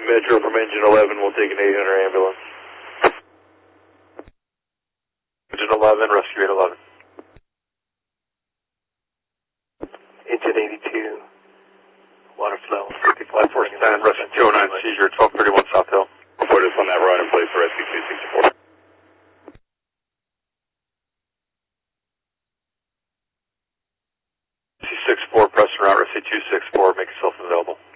Metro from engine 11, we'll take an 800 ambulance. Engine 11, rescue 811. Engine 82, water flow. 55 force 10, rescue 209, seizure 1231 South Hill. Report us on that run in place for rescue 264. C64, press route, rescue 264, make yourself available.